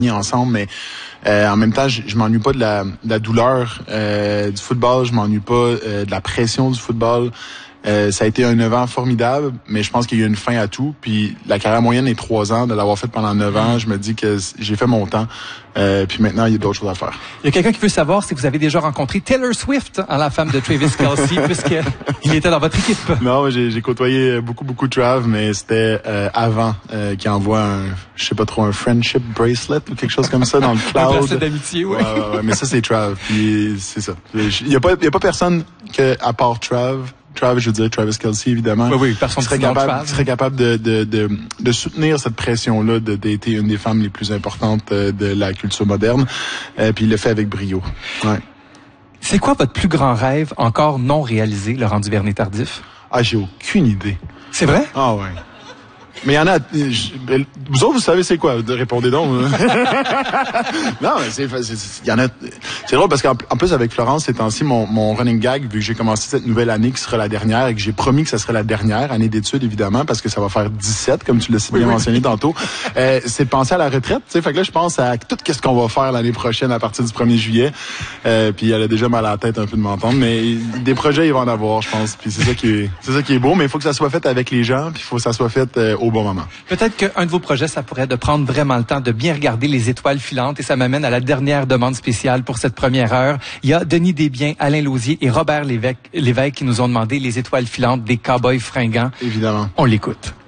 ensemble, mais en même temps, je m'ennuie pas de la douleur du football, je m'ennuie pas de la pression du football. Ça a été un 9 ans formidable, mais je pense qu'il y a une fin à tout. Puis la carrière moyenne est 3 ans. De l'avoir fait pendant 9 ans, je me dis que j'ai fait mon temps. Puis maintenant, il y a d'autres choses à faire. Il y a quelqu'un qui veut savoir si vous avez déjà rencontré Taylor Swift, la femme de Travis Kelce, puisqu'il était dans votre équipe. Non, j'ai côtoyé beaucoup Trav, mais c'était avant qu'il envoie un friendship bracelet ou quelque chose comme ça dans le cloud. Un bracelet d'amitié, oui. Ouais, mais ça, c'est Trav. Puis c'est ça. Il y a pas personne à part Trav, je veux dire Travis Kelce, évidemment. Oui, personne qui serait capable de soutenir cette pression-là d'être une des femmes les plus importantes de la culture moderne. Puis il le fait avec brio. Ouais. C'est quoi votre plus grand rêve encore non réalisé, Laurent Duvernay-Tardif? Ah, j'ai aucune idée. C'est vrai? Ah ouais. Mais il y en a... vous autres, vous savez c'est quoi? Répondez donc. Non, mais il y en a... C'est drôle parce qu'en plus, avec Florence, ces temps-ci, mon running gag, vu que j'ai commencé cette nouvelle année qui sera la dernière et que j'ai promis que ça serait la dernière année d'études, évidemment, parce que ça va faire 17, comme tu l'as si bien mentionné tantôt, c'est de penser à la retraite. Tu sais, fait que là, je pense à tout ce qu'on va faire l'année prochaine à partir du 1er juillet. Puis elle a déjà mal à la tête un peu de m'entendre, mais des projets, il va en avoir, je pense. Puis c'est ça qui est beau, mais il faut que ça soit fait avec les gens, puis il faut que ça soit fait au bon moment. Peut-être qu'un de vos projets, ça pourrait de prendre vraiment le temps de bien regarder les étoiles filantes, et ça m'amène à la dernière demande spéciale pour cette première heure. Il y a Denis Desbiens, Alain Lausier et Robert Lévesque qui nous ont demandé les étoiles filantes des Cowboys fringants. Évidemment. On l'écoute.